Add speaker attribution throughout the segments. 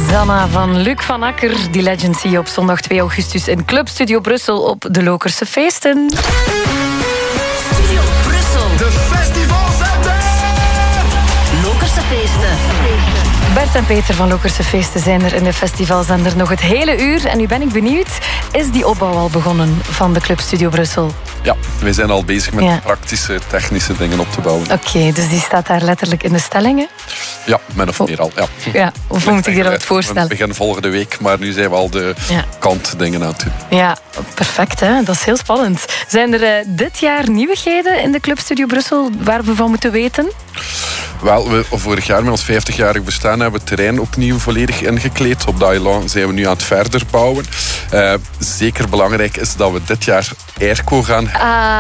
Speaker 1: Zanna van Luc van Akker. Die legend zie je op zondag 2 augustus in Club Studio Brussel op de Lokerse Feesten.
Speaker 2: Studio Brussel.
Speaker 3: De festivalzender!
Speaker 2: Lokerse Feesten.
Speaker 1: Bert en Peter van Lokerse Feesten zijn er in de festivalzender nog het hele uur. En nu ben ik benieuwd, is die opbouw al begonnen van de Club Studio Brussel?
Speaker 4: Ja, wij zijn al bezig met praktische, technische dingen op te bouwen.
Speaker 1: Oké, dus die staat daar letterlijk in de stellingen?
Speaker 4: Ja, min of meer al.
Speaker 1: Ja, of hoe moet ik je dat voorstellen?
Speaker 4: We beginnen volgende week, maar nu zijn we al de kantdingen aan het doen.
Speaker 1: Ja, perfect, hè? Dat is heel spannend. Zijn er dit jaar nieuwigheden in de Club Studio Brussel waar we van moeten weten?
Speaker 4: Wel, vorig jaar met ons 50-jarig bestaan hebben we het terrein opnieuw volledig ingekleed. Op dat elan zijn we nu aan het verder bouwen. Zeker belangrijk is dat we dit jaar airco gaan.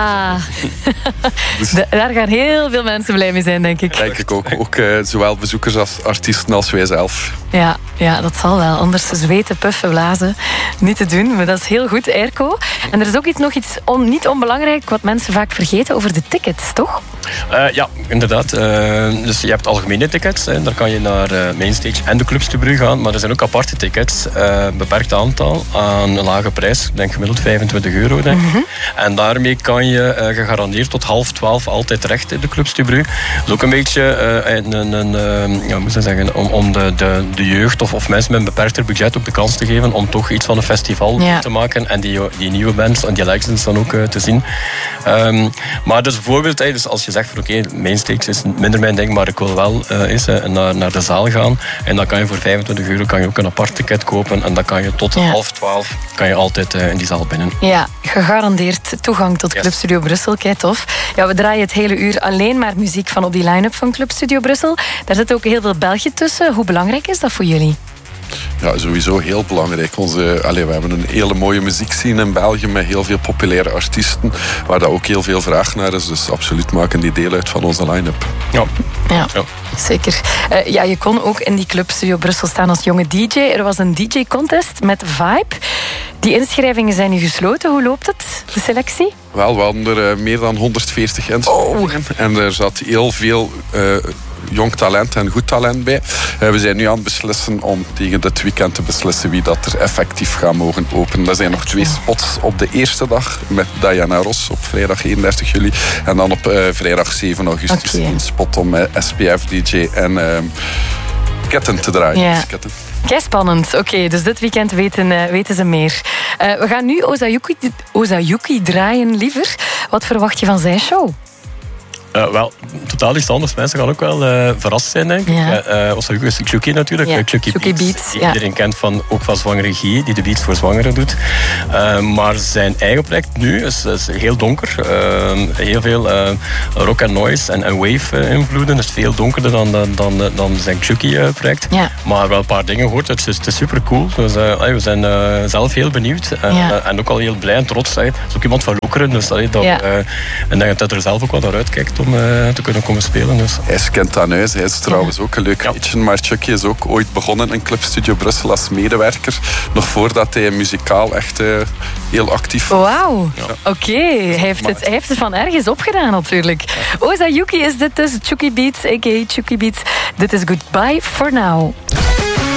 Speaker 1: Dus daar gaan heel veel mensen blij mee zijn, denk ik.
Speaker 4: Denk ik ook. Ook zowel bezoekers als artiesten als wij zelf.
Speaker 1: Ja, dat zal wel. Anders zweten, puffen, blazen. Niet te doen, maar dat is heel goed, airco. En er is ook nog iets niet onbelangrijk wat mensen vaak vergeten over de tickets, toch?
Speaker 5: Ja, inderdaad. Dus je hebt algemene tickets. Daar kan je naar Mainstage en de Clubs te Brugge gaan. Maar er zijn ook aparte tickets. Beperkt aantal aan een lage prijs. Ik denk gemiddeld €25, denk ik. En daarmee kan je gegarandeerd tot 11:30 altijd terecht in de Clubs te Brugge. Dat is ook een beetje om de jeugd of mensen met een beperkter budget ook de kans te geven om toch iets van een festival te maken. En die nieuwe bands en die legends dan ook te zien. Maar dus bijvoorbeeld, dus als je zegt van oké, Mainstage is minder mijn ding, maar ik wil wel naar de zaal gaan. En dan kan je voor €25 kan je ook een apart ticket kopen. En dan kan je tot 11:30 kan je altijd in die zaal binnen.
Speaker 1: Ja, gegarandeerd toegang tot Club Studio Brussel. Kijk, tof. Ja, we draaien het hele uur alleen maar muziek van op die line-up van Club Studio Brussel. Daar zit ook heel veel België tussen. Hoe belangrijk is dat voor jullie?
Speaker 4: Ja, sowieso heel belangrijk. We hebben een hele mooie muziekscene in België met heel veel populaire artiesten, waar daar ook heel veel vraag naar is. Dus absoluut maken die deel uit van onze line-up.
Speaker 1: Ja. Zeker. Je kon ook in die Club Studio Brussel staan als jonge DJ. Er was een DJ-contest met Vibe. Die inschrijvingen zijn nu gesloten. Hoe loopt het, de selectie?
Speaker 4: Wel, we hadden er meer dan 140 inschrijvingen. En er zat heel veel jong talent en goed talent bij. We zijn nu aan het beslissen om tegen dit weekend te beslissen wie dat er effectief gaat mogen openen. Er zijn nog 2 spots op de eerste dag met Diana Ross op vrijdag 31 juli. En dan op vrijdag 7 augustus een spot om SPF DJ en Ketten te draaien.
Speaker 1: Ja. Kei spannend. Oké, dus dit weekend weten ze meer. We gaan nu Ozayuki draaien, liever. Wat verwacht je van zijn show?
Speaker 5: Wel, totaal iets anders. Mensen gaan ook wel verrast zijn, denk ik. Ozayuki is Chucky natuurlijk.
Speaker 1: Ja.
Speaker 5: Chucky Beats. Die iedereen kent ook van Zwangere Guy, die de beats voor zwangeren doet. Maar zijn eigen project nu is heel donker. Heel veel rock en noise en wave invloeden. Dus veel donkerder dan zijn Chucky project. Ja. Maar wel een paar dingen gehoord. Het is super cool. Dus, we zijn zelf heel benieuwd. En ook al heel blij en trots. Het is ook iemand van Lokeren. Dus en denk dat er zelf ook wat naar uitkijkt om te kunnen komen spelen. Dus.
Speaker 4: Hij is kent aan huis. Hij is trouwens ook een leuk liedje. Maar Chucky is ook ooit begonnen in Club Studio Brussel als medewerker. Nog voordat hij muzikaal echt heel actief was.
Speaker 1: Wauw. Ja. Oké. Hij heeft het van ergens opgedaan natuurlijk. Ozayuki is dit dus. Chucky Beats, a.k.a. Chucky Beats. Dit is Goodbye for Now.